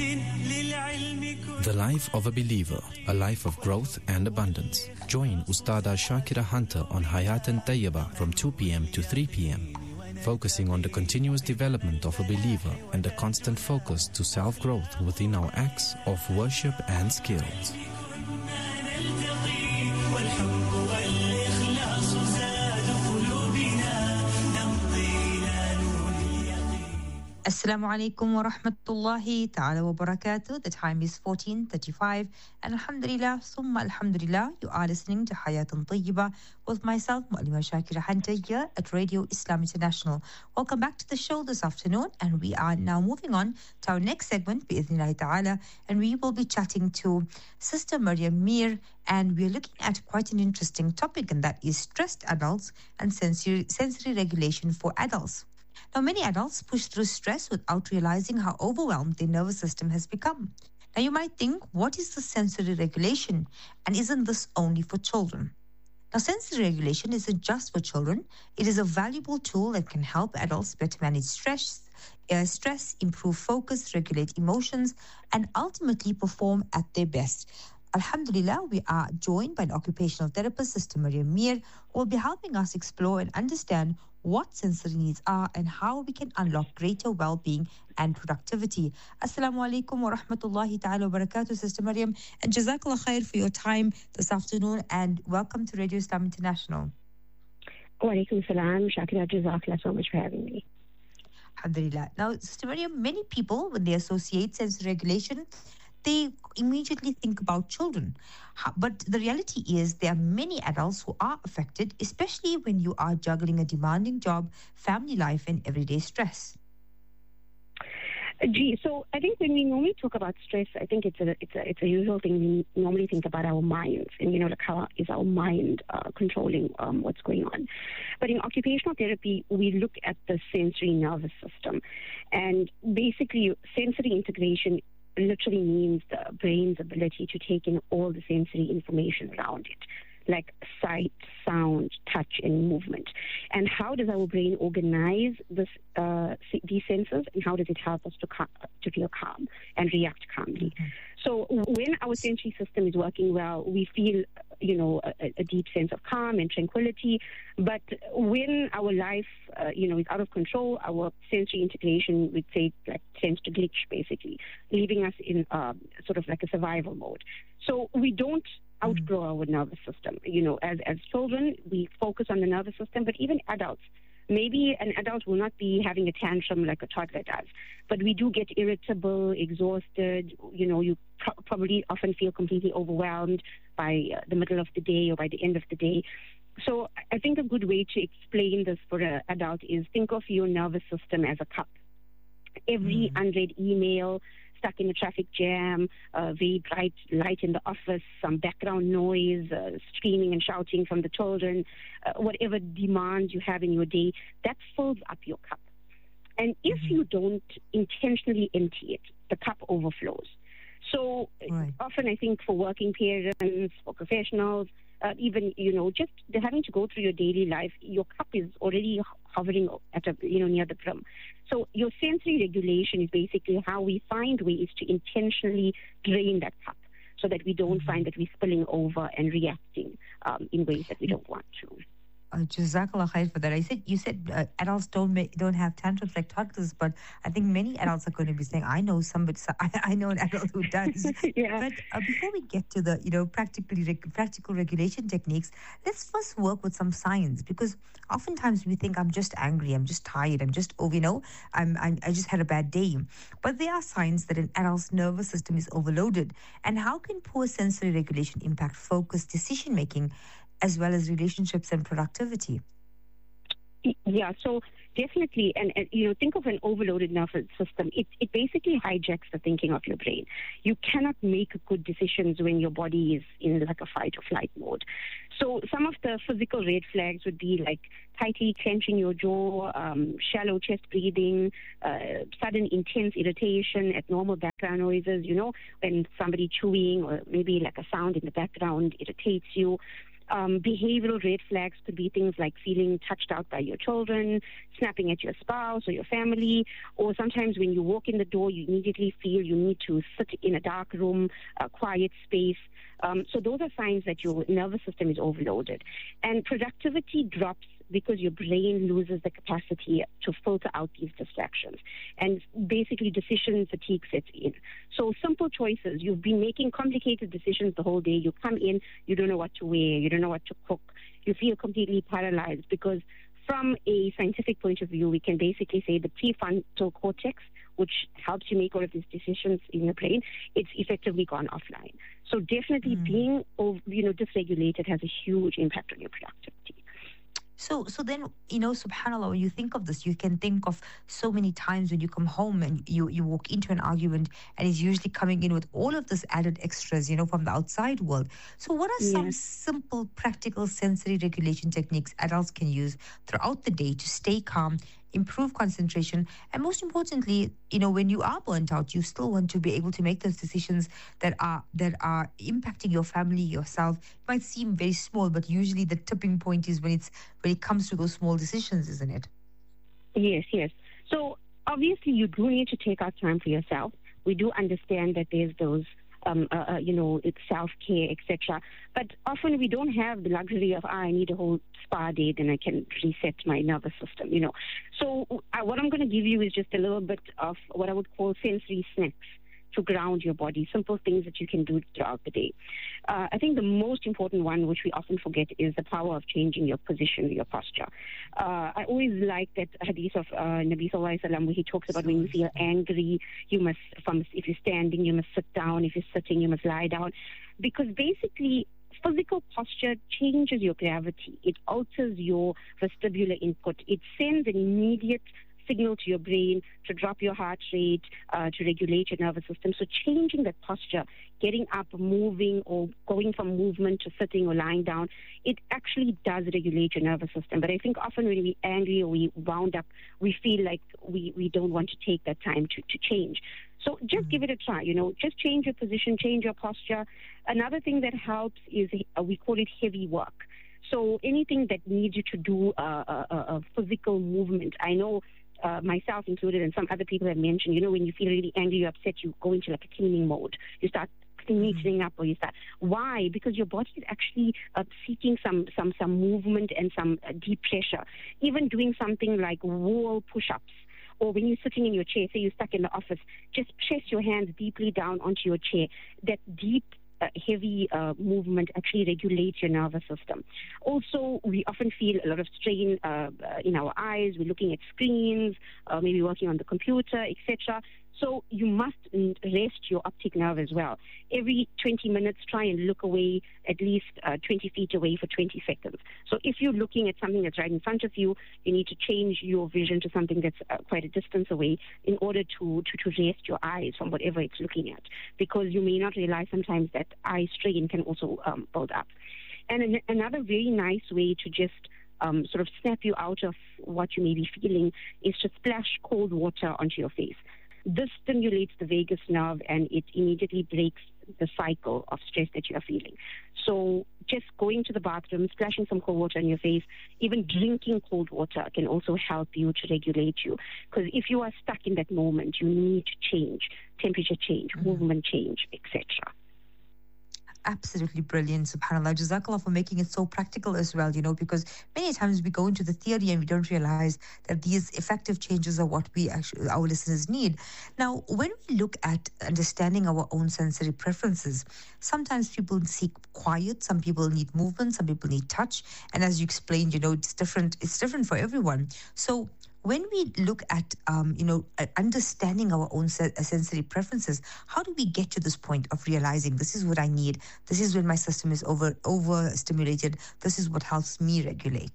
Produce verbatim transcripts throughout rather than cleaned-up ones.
The life of a believer, a life of growth and abundance. Join Ustada Shakira Hunter on Hayatan Tayyaba from two p.m. to three p.m. focusing on the continuous development of a believer and a constant focus to self-growth within our acts of worship and skills. Assalamu alaikum wa rahmatullahi ta'ala wa barakatuh. The time is fourteen thirty-five and alhamdulillah, summa alhamdulillah, you are listening to Hayatun Tayyiba with myself, Mu'allima Shakira Hunter, here at Radio Islam International. Welcome back to the show this afternoon, and we are now moving on to our next segment, bi'idhnillahi ta'ala, and we will be chatting to Sister Maryam Mir, and we're looking at quite an interesting topic, and that is stressed adults and sensory, sensory regulation for adults. Now, many adults push through stress without realizing how overwhelmed their nervous system has become. Now, you might think, what is the sensory regulation? And isn't this only for children? Now, sensory regulation isn't just for children. It is a valuable tool that can help adults better manage stress, uh, stress, improve focus, regulate emotions, and ultimately perform at their best. Alhamdulillah, we are joined by an occupational therapist, Sister Maryam Mir, who will be helping us explore and understand what sensory needs are and how we can unlock greater well-being and productivity. Assalamu alaikum wa rahmatullahi ta'ala wa barakatuh, Sister Maryam, and jazakallah khair for your time this afternoon, and welcome to Radio Islam International. Wa alaikum salam, Shakira, jazakallah so much for having me. Alhamdulillah. Now, Sister Maryam, many people, when they associate sensory regulation, they immediately think about children. But the reality is there are many adults who are affected, especially when you are juggling a demanding job, family life, and everyday stress. Gee, so I think when we normally talk about stress, I think it's a it's a it's a usual thing. We normally think about our minds, and you know, like how is our mind uh, controlling um, what's going on. But in occupational therapy, we look at the sensory nervous system, and basically sensory integration literally means the brain's ability to take in all the sensory information around it, like sight, sound, touch, and movement. And how does our brain organize this, uh, these senses, and how does it help us to cal- to feel calm and react calmly? Mm-hmm. So when our sensory system is working well, we feel, you know, a, a deep sense of calm and tranquility. But when our life, uh, you know, is out of control, our sensory integration, we'd say, like, tends to glitch, basically, leaving us in uh, sort of like a survival mode. So we don't outgrow our nervous system. You know, as, as children, we focus on the nervous system, but even adults, maybe an adult will not be having a tantrum like a toddler does, but we do get irritable, exhausted. You know, you pro- probably often feel completely overwhelmed by uh, the middle of the day or by the end of the day. So I think a good way to explain this for an adult is think of your nervous system as a cup. Every mm. unread email, stuck in a traffic jam, uh, very bright light in the office, some background noise, uh, screaming and shouting from the children, uh, whatever demands you have in your day, that fills up your cup. And if mm-hmm. you don't intentionally empty it, the cup overflows. So right. often I think for working parents, for professionals, uh, even, you know, just having to go through your daily life, your cup is already hovering at a, you know, near the brim. So your sensory regulation is basically how we find ways to intentionally drain that cup so that we don't mm-hmm. find that we're spilling over and reacting um, in ways that we don't want to. Uh, Jazakallah khair for that. I said you said uh, adults don't make, don't have tantrums like toddlers, but I think many adults are going to be saying, "I know somebody. I, I know an adult who does." yeah. But uh, before we get to the you know practically reg- practical regulation techniques, let's first work with some science, because oftentimes we think I'm just angry, I'm just tired, I'm just oh you know I'm, I'm I just had a bad day. But there are signs that an adult's nervous system is overloaded, and how can poor sensory regulation impact focus, decision making, as well as relationships and productivity? Yeah, so definitely, and, and you know, think of an overloaded nervous system. It it basically hijacks the thinking of your brain. You cannot make good decisions when your body is in like a fight or flight mode. So some of the physical red flags would be like tightly clenching your jaw, um, shallow chest breathing, uh, sudden intense irritation at normal background noises. You know, when somebody chewing or maybe like a sound in the background irritates you. Um, behavioral red flags could be things like feeling touched out by your children, snapping at your spouse or your family, or sometimes when you walk in the door, you immediately feel you need to sit in a dark room, a quiet space. Um, so those are signs that your nervous system is overloaded. And productivity drops because your brain loses the capacity to filter out these distractions. And basically decision fatigue sets in. So simple choices. You've been making complicated decisions the whole day. You come in, you don't know what to wear, you don't know what to cook. You feel completely paralyzed because from a scientific point of view, we can basically say the prefrontal cortex, which helps you make all of these decisions in your brain, it's effectively gone offline. So definitely mm. being, you know, dysregulated has a huge impact on your productivity. So, so then, you know, subhanAllah, when you think of this, you can think of so many times when you come home and you, you walk into an argument and he's usually coming in with all of this added extras, you know, from the outside world. So what are yes. some simple, practical sensory regulation techniques adults can use throughout the day to stay calm, improve concentration, and most importantly, you know, when you are burnt out, you still want to be able to make those decisions that are that are impacting your family, yourself. It might seem very small, but usually the tipping point is when it's when it comes to those small decisions, isn't it? Yes, yes. So obviously, you do need to take out time for yourself. We do understand that there's those. Um, uh, uh, you know, it's self-care, et cetera. But often we don't have the luxury of, ah, I need a whole spa day, then I can reset my nervous system, you know. So uh, what I'm going to give you is just a little bit of what I would call sensory snacks to ground your body, simple things that you can do throughout the day. Uh, I think the most important one, which we often forget, is the power of changing your position, your posture. Uh, I always like that hadith of uh, Nabi Sallallahu Alaihi Wasallam, where he talks about when you feel angry, you must, from, if you're standing, you must sit down. If you're sitting, you must lie down. Because basically, physical posture changes your gravity. It alters your vestibular input. It sends an immediate signal to your brain to drop your heart rate, uh, to regulate your nervous system. So changing that posture, getting up, moving, or going from movement to sitting or lying down, it actually does regulate your nervous system. But I think often when we're angry or we wound up, we feel like we, we don't want to take that time to, to change. So just mm-hmm. give it a try, you know, just change your position, change your posture. Another thing that helps is uh, we call it heavy work. So anything that needs you to do uh, a, a, a physical movement. I know Uh, myself included, and some other people have mentioned, you know, when you feel really angry, you're upset, you go into like a cleaning mode. You start cleaning mm-hmm. up, or you start. Why? Because your body is actually uh, seeking some some some movement and some uh, deep pressure. Even doing something like wall push-ups, or when you're sitting in your chair, say you're stuck in the office, just press your hands deeply down onto your chair. That deep Uh, heavy uh, movement actually regulates your nervous system. Also, we often feel a lot of strain uh, in our eyes. We're looking at screens, uh, maybe working on the computer, et cetera. So you must rest your optic nerve as well. Every twenty minutes, try and look away at least uh, twenty feet away for twenty seconds. So if you're looking at something that's right in front of you, you need to change your vision to something that's uh, quite a distance away in order to, to, to rest your eyes from whatever it's looking at. Because you may not realize sometimes that eye strain can also um, build up. And an, another very nice way to just um, sort of snap you out of what you may be feeling is to splash cold water onto your face. This stimulates the vagus nerve and it immediately breaks the cycle of stress that you are feeling. So just going to the bathroom, splashing some cold water on your face, even drinking cold water can also help you to regulate you. Because if you are stuck in that moment, you need to change, temperature change, mm-hmm. movement change, et cetera. Absolutely brilliant, subhanAllah. Jazakallah for making it so practical as well, you know, because many times we go into the theory and we don't realize that these effective changes are what we actually, our listeners need. Now, when we look at understanding our own sensory preferences, sometimes people seek quiet, some people need movement, some people need touch. And as you explained, you know, it's different, it's different for everyone. So when we look at, um, you know, understanding our own se- sensory preferences, how do we get to this point of realizing this is what I need, this is when my system is over overstimulated, this is what helps me regulate?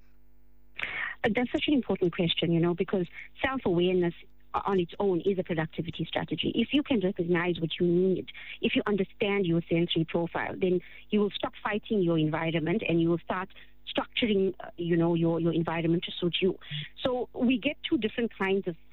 That's such an important question, you know, because self-awareness on its own is a productivity strategy. If you can recognize what you need, if you understand your sensory profile, then you will stop fighting your environment and you will start structuring, uh, you know, your, your environment to suit you. So we get two different kinds of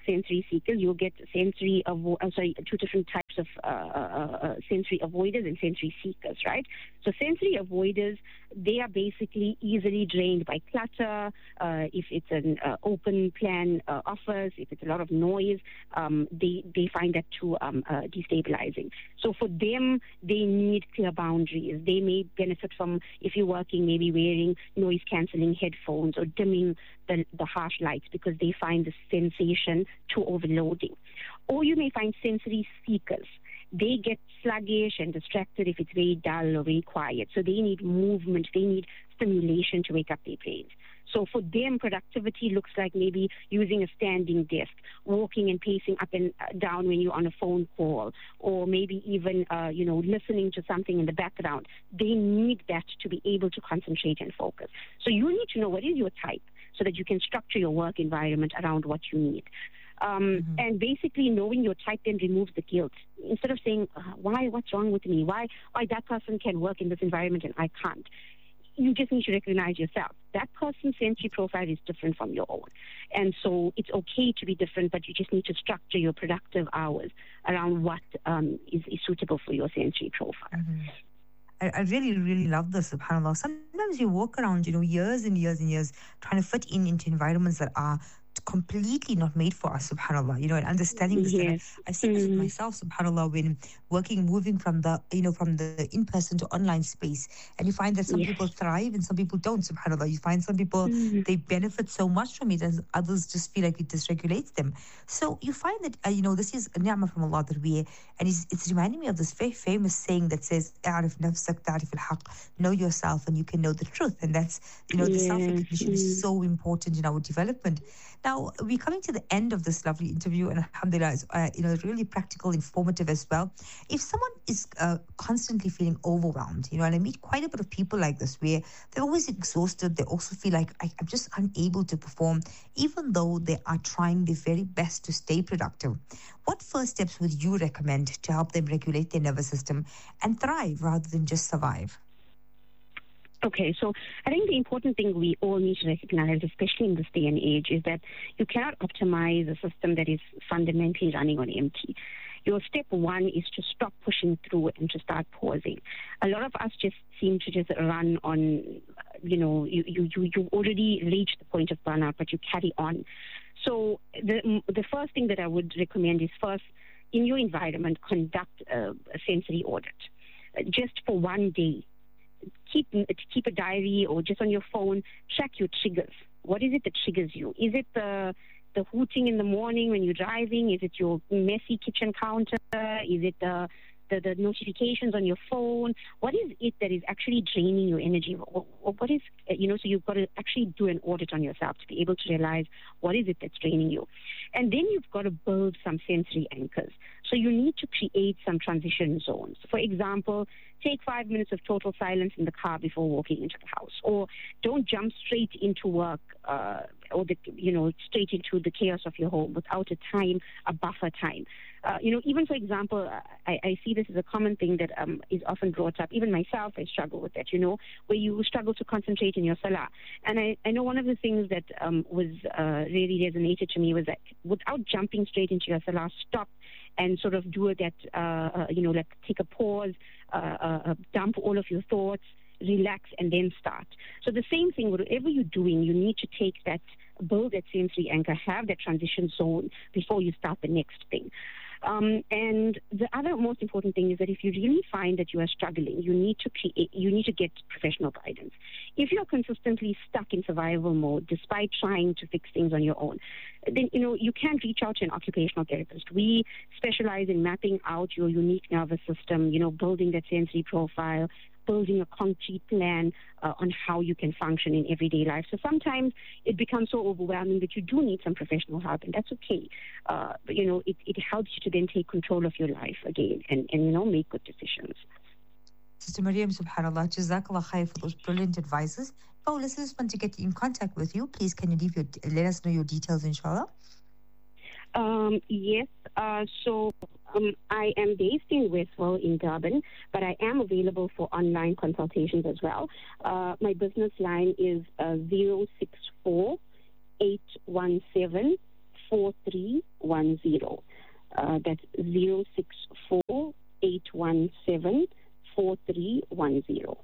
sensory seekers. You'll get sensory, avo- uh, sorry, two different types of uh, uh, uh, sensory avoiders and sensory seekers, right? So sensory avoiders, they are basically easily drained by clutter. Uh, if it's an uh, open plan uh, office, if it's a lot of noise, um, they, they find that too um, uh, destabilizing. So for them, they need clear boundaries. They may benefit from, if you're working, maybe wearing noise-canceling headphones or dimming the, the harsh lights because they find the sensation too overloading. Or you may find sensory seekers. They get sluggish and distracted if it's very dull or very quiet. So they need movement, they need stimulation to wake up their brains. So for them, productivity looks like maybe using a standing desk, walking and pacing up and down when you're on a phone call, or maybe even, uh, you know, listening to something in the background. They need that to be able to concentrate and focus. So you need to know what is your type so that you can structure your work environment around what you need. Um, mm-hmm. And basically knowing your type then removes the guilt. Instead of saying, uh, why, what's wrong with me? Why, why that person can work in this environment and I can't? You just need to recognize yourself. That person's sensory profile is different from your own. And so it's okay to be different, but you just need to structure your productive hours around what um, is, is suitable for your sensory profile. Mm-hmm. I, I really, really love this, subhanAllah. Sometimes you walk around, you know, years and years and years trying to fit in into environments that are completely not made for us, subhanAllah, you know, and understanding this. Yes. I've seen this with myself, subhanAllah, when working, moving from the, you know, from the in-person to online space. And you find that some yes. people thrive and some people don't, subhanAllah. You find some people, mm. they benefit so much from it, and others just feel like it dysregulates them. So you find that, uh, you know, this is a ni'mah from Allah that we, and it's, it's reminding me of this very famous saying that says, "A'rif nafsak ta'rif al-haq," know yourself and you can know the truth. And that's, you know, the yes. self-recognition mm. is so important in our development. Now, we're coming to the end of this lovely interview, and alhamdulillah, it's, uh, you know, really practical, informative as well. If someone is uh, constantly feeling overwhelmed, you know, and I meet quite a bit of people like this, where they're always exhausted, they also feel like, I, I'm just unable to perform, even though they are trying their very best to stay productive. What first steps would you recommend to help them regulate their nervous system and thrive rather than just survive? Okay, so I think the important thing we all need to recognize, especially in this day and age, is that you cannot optimize a system that is fundamentally running on empty. Your step one is to stop pushing through and to start pausing. A lot of us just seem to just run on, you know, you, you, you, you've already reached the point of burnout, but you carry on. So the, the first thing that I would recommend is first, in your environment, conduct a, a sensory audit. Uh, just for one day. Keep keep a diary or just on your phone, track your triggers. What is it that triggers you? Is it the the hooting in the morning when you're driving? Is it your messy kitchen counter? Is it the the, the notifications on your phone? What is it that is actually draining your energy? What, what is, you know, so you've got to actually do an audit on yourself to be able to realize what is it that's draining you. And then you've got to build some sensory anchors. So you need to create some transition zones. For example, take five minutes of total silence in the car before walking into the house, or don't jump straight into work uh, or the, you know, straight into the chaos of your home without a time, a buffer time. Uh, you know, even for example, I, I see this as a common thing that um, is often brought up. Even myself, I struggle with that, you know, where you struggle to concentrate in your salah. And I, I know one of the things that um, was uh, really resonated to me was that without jumping straight into your salah, stop and sort of do that, uh, uh, you know, like take a pause, uh, uh, dump all of your thoughts, relax, and then start. So the same thing, whatever you're doing, you need to take that, build that sensory anchor, have that transition zone before you start the next thing. Um, and the other most important thing is that if you really find that you are struggling, you need to create, you need to get professional guidance. If you're consistently stuck in survival mode, despite trying to fix things on your own, then, you know, you can reach out to an occupational therapist. We specialize in mapping out your unique nervous system, you know, building that sensory profile, building a concrete plan uh, on how you can function in everyday life. So sometimes it becomes so overwhelming that you do need some professional help, and that's okay. Uh, but, you know, it, it helps you to then take control of your life again and, and, you know, make good decisions. Sister Mariam, subhanAllah, Jazakallah khair for those brilliant advices. If our listeners want to get in contact with you, please can you leave your, let us know your details, inshallah? Um, yes, uh, so um, I am based in Westville in Durban, but I am available for online consultations as well. Uh, my business line is uh, zero six four, eight one seven, four three one zero. Uh, that's zero six four eight one seven four three one zero.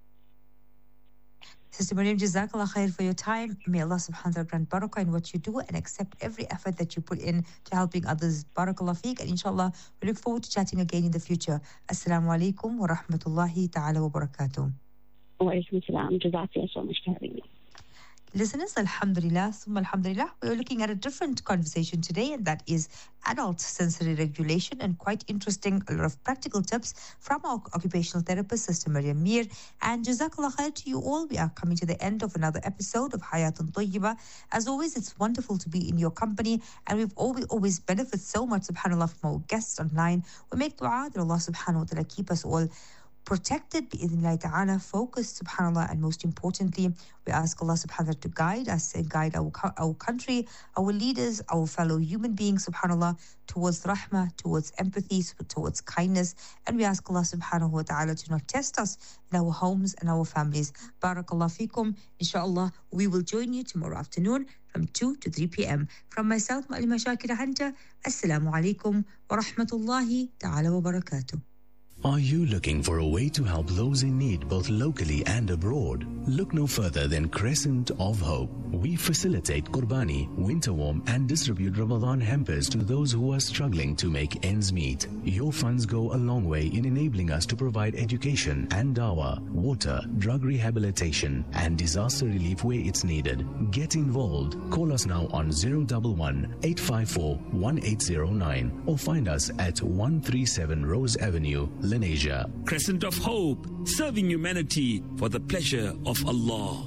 Sister Mariam, Jazakallah khair for your time. May Allah subhanahu wa ta'ala grant barakah in what you do and accept every effort that you put in to helping others. Barakallah feek. And inshallah, we look forward to chatting again in the future. Assalamu alaikum wa rahmatullahi ta'ala wa barakatuh. Wa alaikum salam. Jazakallah so much for having me. Listeners, alhamdulillah, summa alhamdulillah, we're looking at a different conversation today, and that is adult sensory regulation, and quite interesting, a lot of practical tips from our occupational therapist, Sister Mariam Mir. And Jazakallah khair to you all. We are coming to the end of another episode of Hayatun Tayyiba. As always, it's wonderful to be in your company, and we've always, always benefited so much, subhanAllah, from our guests online. We make dua that Allah subhanahu wa ta'ala keep us all protected, bi'idhnillahi ta'ala, focused, subhanAllah, and most importantly, we ask Allah subhanahu wa ta'ala to guide us and guide our, our country, our leaders, our fellow human beings, subhanAllah, towards rahmah, towards empathy, towards kindness, and we ask Allah subhanahu wa ta'ala to not test us in our homes and our families. Barakallah feekum. Inshallah, we will join you tomorrow afternoon from two to three p.m. From myself, Ma'alima Shakira Hunter, Assalamu alaikum wa rahmatullahi ta'ala wa barakatuh. Are you looking for a way to help those in need both locally and abroad? Look no further than Crescent of Hope. We facilitate Qurbani, winter warm, and distribute Ramadan hampers to those who are struggling to make ends meet. Your funds go a long way in enabling us to provide education and dawah, water, drug rehabilitation, and disaster relief where it's needed. Get involved. Call us now on zero one one, eight five four, one eight zero nine or find us at one thirty-seven Rose Avenue, Lenasia. Crescent of Hope, serving humanity for the pleasure of Allah.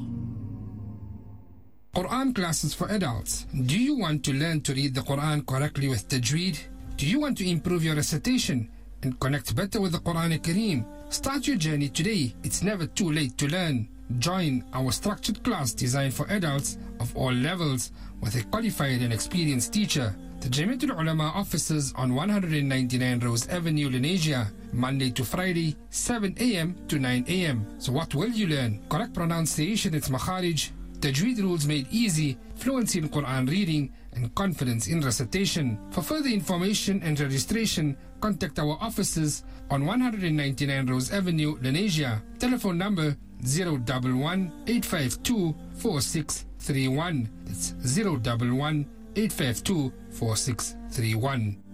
Quran classes for adults. Do you want to learn to read the Quran correctly with tajweed? Do you want to improve your recitation and connect better with the Quran Kareem? Start your journey today. It's never too late to learn. Join our structured class designed for adults of all levels with a qualified and experienced teacher. The Jamiatul Ulama offices on one ninety-nine Rose Avenue, Lenasia, Monday to Friday, seven a.m. to nine a.m. So what will you learn? Correct pronunciation, its makharij, tajweed rules made easy, fluency in Quran reading, and confidence in recitation. For further information and registration, contact our offices on one ninety-nine Rose Avenue, Lenasia. Telephone number zero one one, eight five two, four six three one. That's zero one one, eight five two, four six three one.